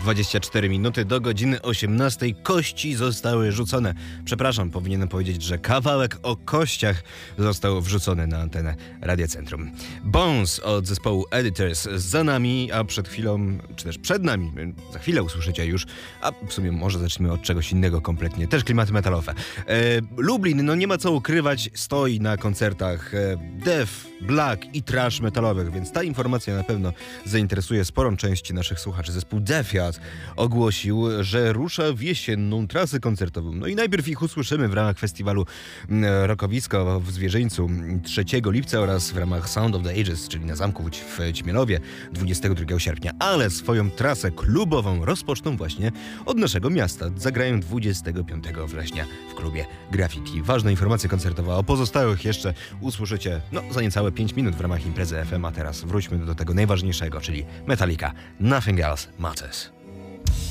24 minuty do godziny 18. Kości zostały rzucone. Przepraszam, powinienem powiedzieć, że kawałek o kościach został wrzucony na antenę Radia Centrum. Bones od zespołu Editors za nami, a przed chwilą, czy też przed nami, za chwilę usłyszycie już, a w sumie może zacznijmy od czegoś innego kompletnie, też klimaty metalowe. Lublin, no nie ma co ukrywać, stoi na koncertach death, black i trash metalowych, więc ta informacja na pewno zainteresuje sporą część naszych słuchaczy. Zespół Death Head ogłosił, że rusza w jesienną trasę koncertową. No i najpierw ich usłyszymy w ramach festiwalu Rockowisko w Zwierzyńcu 3 lipca oraz w ramach Sound of the Ages, czyli na Zamku w Ćmielowie 22 sierpnia. Ale swoją trasę klubową rozpoczną właśnie od naszego miasta. Zagrają 25 września w klubie Graffiti. Ważna informacja koncertowa. O pozostałych jeszcze usłyszycie za niecałe 5 minut w ramach imprezy FM, a teraz wróćmy do tego najważniejszego, czyli Metallica. Nothing Else Matters.